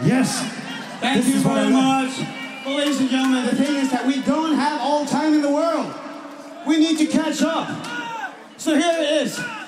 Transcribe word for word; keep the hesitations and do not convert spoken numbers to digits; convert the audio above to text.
Yes. Thank This you is what I very like. much. Well, ladies and gentlemen, the thing is that we don't have all time in the world. We need to catch up. So here it is.